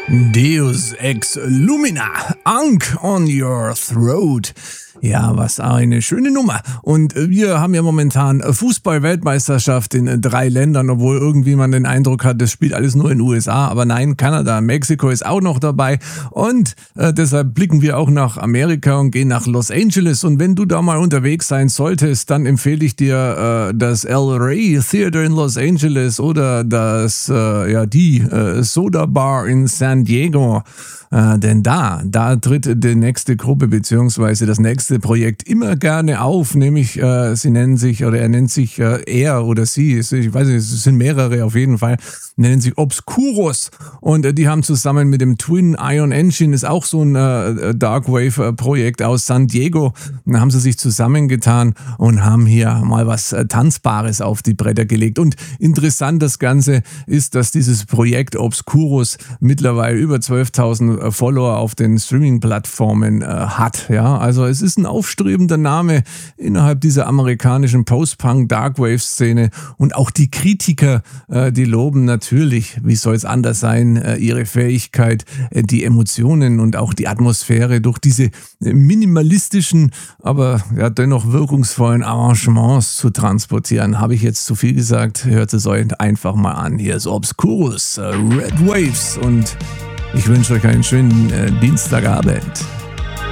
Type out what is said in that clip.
Deus Ex Lumina, Unk on Your Throat. Ja, was eine schöne Nummer. Und wir haben ja momentan Fußball-Weltmeisterschaft in 3 Ländern, obwohl irgendwie man den Eindruck hat, das spielt alles nur in den USA. Aber nein, Kanada, Mexiko ist auch noch dabei. Und deshalb blicken wir auch nach Amerika und gehen nach Los Angeles. Und wenn du da mal unterwegs sein solltest, dann empfehle ich dir das El Rey Theater in Los Angeles oder die Soda Bar in San Diego. Denn da tritt die nächste Gruppe bzw. das nächste Projekt immer gerne auf, nämlich er nennt sich, ich weiß nicht, es sind mehrere auf jeden Fall, nennen sich Obscuros und die haben zusammen mit dem Twin Ion Engine, ist auch so ein Darkwave-Projekt aus San Diego, da haben sie sich zusammengetan und haben hier mal was Tanzbares auf die Bretter gelegt. Und interessant das Ganze ist, dass dieses Projekt Obscuros mittlerweile über 12.000 Follower auf den Streaming-Plattformen hat. Ja, also es ist ein aufstrebender Name innerhalb dieser amerikanischen Post-Punk-Darkwave-Szene und auch die Kritiker, die loben natürlich, wie soll es anders sein, ihre Fähigkeit, die Emotionen und auch die Atmosphäre durch diese minimalistischen, aber ja dennoch wirkungsvollen Arrangements zu transportieren. Habe ich jetzt zu viel gesagt? Hört es euch einfach mal an. Hier ist Obscurus, Red Waves und ich wünsche euch einen schönen Dienstagabend.